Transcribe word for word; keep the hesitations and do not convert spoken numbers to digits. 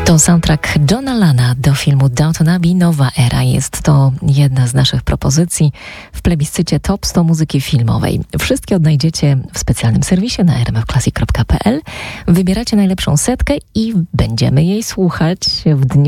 To soundtrack Johna Lana do filmu Downton Abbey Nowa Era. Jest to jedna z naszych propozycji w plebiscycie Top sto muzyki filmowej. Wszystkie odnajdziecie w specjalnym serwisie na r m f classic kropka p l. Wybieracie najlepszą setkę i będziemy jej słuchać w dniu